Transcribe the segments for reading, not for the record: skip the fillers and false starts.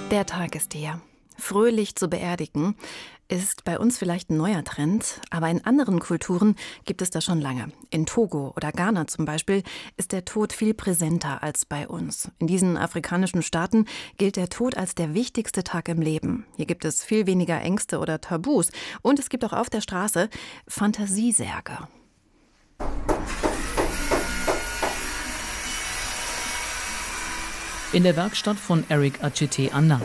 Der Tag ist hier. Fröhlich zu beerdigen ist bei uns vielleicht ein neuer Trend, aber in anderen Kulturen gibt es das schon lange. In Togo oder Ghana zum Beispiel ist der Tod viel präsenter als bei uns. In diesen afrikanischen Staaten gilt der Tod als der wichtigste Tag im Leben. Hier gibt es viel weniger Ängste oder Tabus. Und es gibt auch auf der Straße Fantasiesärge. In der Werkstatt von Eric Achete Anna.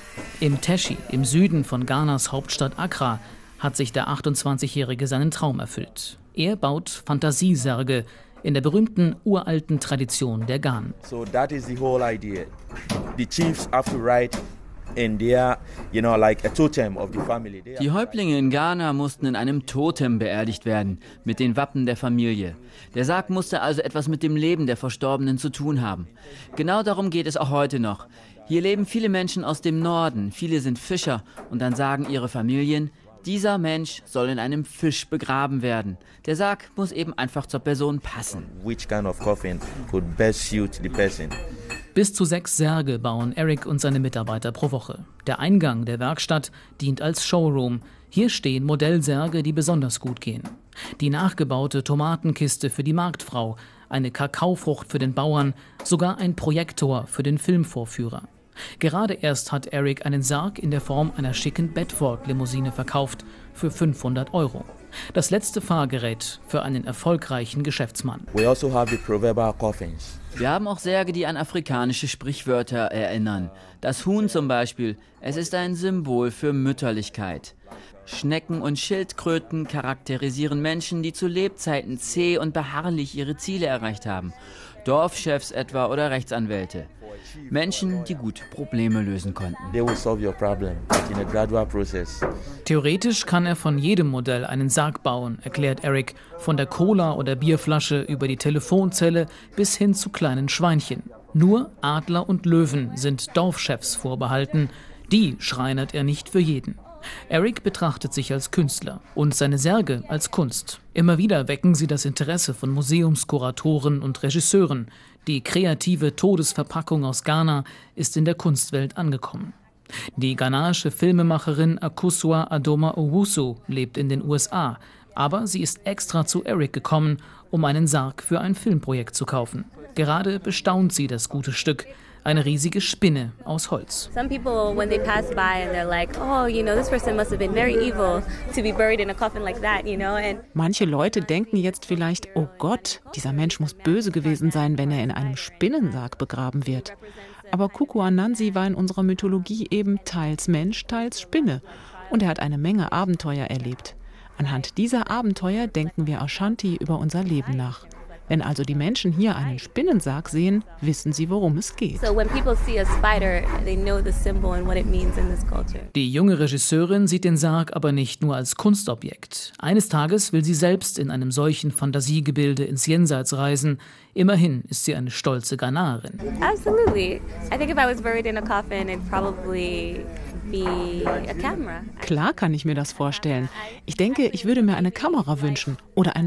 Im Teshi, im Süden von Ghanas Hauptstadt Accra, hat sich der 28-Jährige seinen Traum erfüllt. Er baut Fantasiesärge in der berühmten uralten Tradition der Ghan. So that is the whole idea. The chiefs have to write in their, like a totem of the family. Die Häuptlinge in Ghana mussten in einem Totem beerdigt werden, mit den Wappen der Familie. Der Sarg musste also etwas mit dem Leben der Verstorbenen zu tun haben. Genau darum geht es auch heute noch. Hier leben viele Menschen aus dem Norden, viele sind Fischer und dann sagen ihre Familien, dieser Mensch soll in einem Fisch begraben werden. Der Sarg muss eben einfach zur Person passen. Which kind of coffin could best suit the person? Bis zu 6 Särge bauen Eric und seine Mitarbeiter pro Woche. Der Eingang der Werkstatt dient als Showroom. Hier stehen Modellsärge, die besonders gut gehen. Die nachgebaute Tomatenkiste für die Marktfrau, eine Kakaofrucht für den Bauern, sogar ein Projektor für den Filmvorführer. Gerade erst hat Eric einen Sarg in der Form einer schicken Bedford-Limousine verkauft für 500 €. Das letzte Fahrgerät für einen erfolgreichen Geschäftsmann. We also have the proverbial coffins. Wir haben auch Särge, die an afrikanische Sprichwörter erinnern. Das Huhn zum Beispiel, es ist ein Symbol für Mütterlichkeit. Schnecken und Schildkröten charakterisieren Menschen, die zu Lebzeiten zäh und beharrlich ihre Ziele erreicht haben. Dorfchefs etwa oder Rechtsanwälte. Menschen, die gut Probleme lösen konnten. They will solve your problem in a gradual process. Theoretisch kann er von jedem Modell einen Sarg bauen, erklärt Eric. Von der Cola- oder Bierflasche über die Telefonzelle bis hin zu kleinen Schweinchen. Nur Adler und Löwen sind Dorfchefs vorbehalten. Die schreinert er nicht für jeden. Eric betrachtet sich als Künstler und seine Särge als Kunst. Immer wieder wecken sie das Interesse von Museumskuratoren und Regisseuren. Die kreative Todesverpackung aus Ghana ist in der Kunstwelt angekommen. Die ghanaische Filmemacherin Akosua Adoma Owusu lebt in den USA, aber sie ist extra zu Eric gekommen, um einen Sarg für ein Filmprojekt zu kaufen. Gerade bestaunt sie das gute Stück. Eine riesige Spinne aus Holz. Some people, when they pass by, and they're like, oh, this person must have been very evil to be buried in a coffin like that, And manche Leute denken jetzt vielleicht, oh Gott, dieser Mensch muss böse gewesen sein, wenn er in einem Spinnensarg begraben wird. Aber Kuku Anansi war in unserer Mythologie eben teils Mensch, teils Spinne. Und er hat eine Menge Abenteuer erlebt. Anhand dieser Abenteuer denken wir Ashanti über unser Leben nach. Wenn also die Menschen hier einen Spinnensarg sehen, wissen sie, worum es geht. Die junge Regisseurin sieht den Sarg aber nicht nur als Kunstobjekt. Eines Tages will sie selbst in einem solchen Fantasiegebilde ins Jenseits reisen. Immerhin ist sie eine stolze Ghanaerin. Absolutely. I think if I was buried in a coffin, it'd probably be a camera. Klar kann ich mir das vorstellen. Ich denke, ich würde mir eine Kamera wünschen oder ein